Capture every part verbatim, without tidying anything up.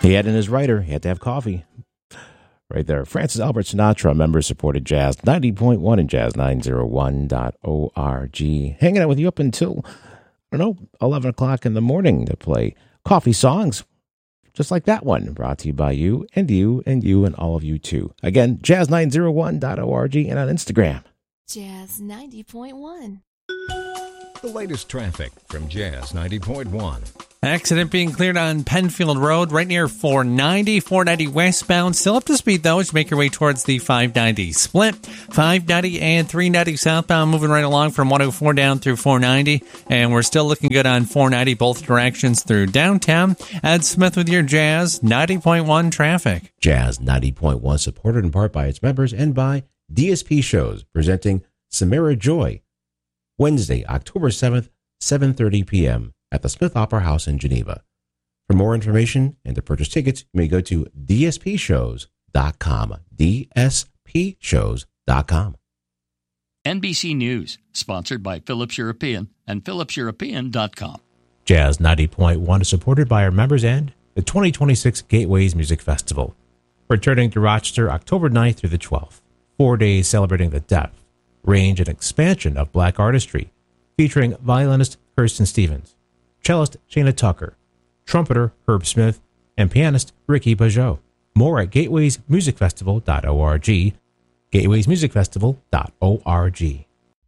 He had in his writer, he had to have coffee. Right there. Francis Albert Sinatra, member-supported Jazz ninety point one and Jazz nine oh one dot org. Hanging out with you up until, I don't know, eleven o'clock in the morning to play coffee songs, just like that one, brought to you by you and you and you and all of you too. Again, Jazz nine oh one dot org and on Instagram. Jazz ninety point one. The latest traffic from Jazz ninety point one. Accident being cleared on Penfield Road right near four ninety. four ninety westbound. Still up to speed, though, as you make your way towards the five ninety split. five ninety and three ninety southbound moving right along from one oh four down through four ninety. And we're still looking good on four ninety both directions through downtown. Ed Smith with your Jazz ninety point one traffic. Jazz ninety point one, supported in part by its members and by D S P Shows, presenting Samara Joy, Wednesday, October seventh, seven thirty p.m. at the Smith Opera House in Geneva. For more information and to purchase tickets, you may go to d s p shows dot com. d s p shows dot com. N B C News, sponsored by Philips European and philips european dot com. Jazz ninety point one is supported by our members and the twenty twenty-six Gateways Music Festival, returning to Rochester October ninth through the twelfth. Four days celebrating the depth, range, and expansion of black artistry, featuring violinist Kirsten Stevens, cellist Shana Tucker, trumpeter Herb Smith, and pianist Ricky Pajot. More at gateways music festival dot org, gateways music festival dot org.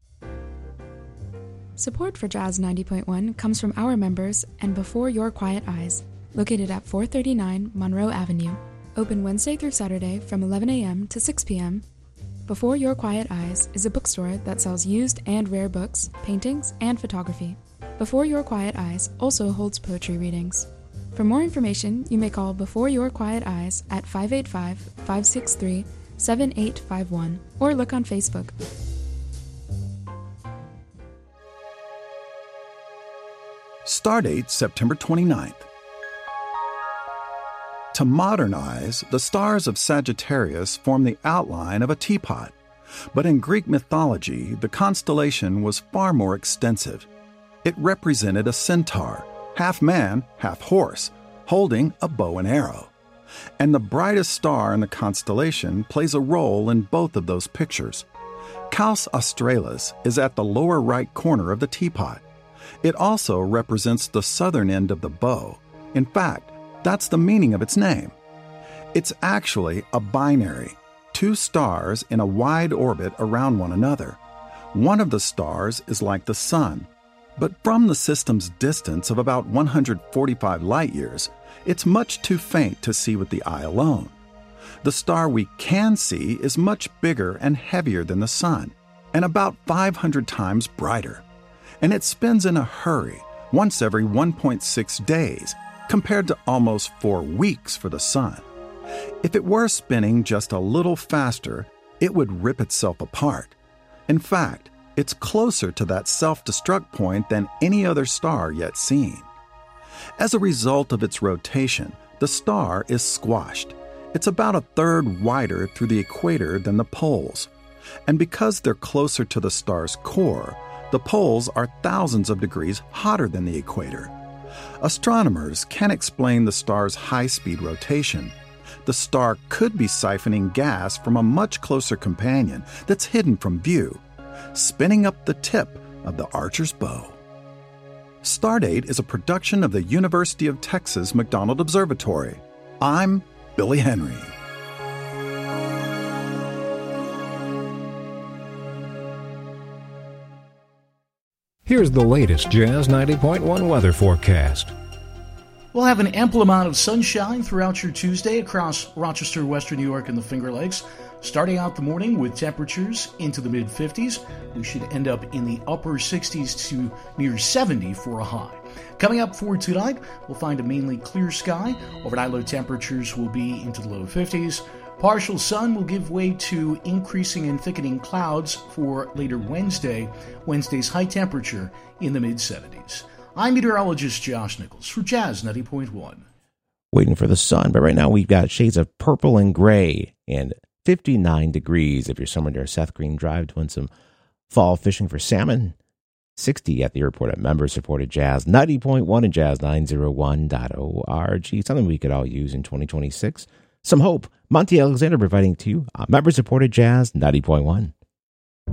Support for Jazz ninety point one comes from our members and Before Your Quiet Eyes, located at four thirty-nine Monroe Avenue. Open Wednesday through Saturday from eleven a.m. to six p.m. Before Your Quiet Eyes is a bookstore that sells used and rare books, paintings, and photography. Before Your Quiet Eyes also holds poetry readings. For more information, you may call Before Your Quiet Eyes at five eight five, five six three, seven eight five one or look on Facebook. Stardate September twenty-ninth. To modernize, the stars of Sagittarius form the outline of a teapot. But in Greek mythology, the constellation was far more extensive. It represented a centaur, half man, half horse, holding a bow and arrow. And the brightest star in the constellation plays a role in both of those pictures. Caus Australis is at the lower right corner of the teapot. It also represents the southern end of the bow. In fact, that's the meaning of its name. It's actually a binary, two stars in a wide orbit around one another. One of the stars is like the sun, but from the system's distance of about one hundred forty-five light-years, it's much too faint to see with the eye alone. The star we can see is much bigger and heavier than the sun, and about five hundred times brighter. And it spins in a hurry, once every one point six days, compared to almost four weeks for the sun. If it were spinning just a little faster, it would rip itself apart. In fact, it's closer to that self-destruct point than any other star yet seen. As a result of its rotation, the star is squashed. It's about a third wider through the equator than the poles. And because they're closer to the star's core, the poles are thousands of degrees hotter than the equator. Astronomers can't explain the star's high-speed rotation. The star could be siphoning gas from a much closer companion that's hidden from view, spinning up the tip of the Archer's bow. Stardate is a production of the University of Texas McDonald Observatory. I'm Billy Henry. Here's the latest Jazz ninety point one weather forecast. We'll have an ample amount of sunshine throughout your Tuesday across Rochester, Western New York, and the Finger Lakes. Starting out the morning with temperatures into the mid-fifties, we should end up in the upper sixties to near seventy for a high. Coming up for tonight, we'll find a mainly clear sky. Overnight low temperatures will be into the low fifties. Partial sun will give way to increasing and thickening clouds for later Wednesday. Wednesday's high temperature in the mid-seventies. I'm meteorologist Josh Nichols for Jazz ninety point one. Waiting for the sun, but right now we've got shades of purple and gray and fifty-nine degrees if you're somewhere near Seth Green Drive doing some fall fishing for salmon. sixty at the airport at member-supported Jazz ninety point one and Jazz nine oh one dot org. Something we could all use in twenty twenty-six. Some hope. Monty Alexander providing to you uh, member-supported Jazz ninety point one.